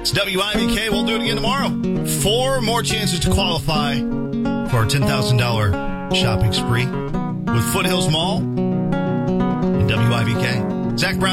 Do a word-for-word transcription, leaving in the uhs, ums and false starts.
It's W I V K. We'll do it again tomorrow. Four more chances to qualify for a ten thousand dollars shopping spree with Foothills Mall and W I V K. Zach Brown.